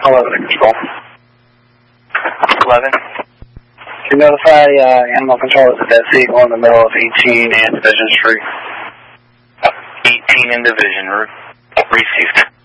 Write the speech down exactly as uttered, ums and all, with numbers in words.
eleven control. eleven. To notify uh, animal control is a dead seagull in the middle of eighteen and Division Street. eighteen in Division, received.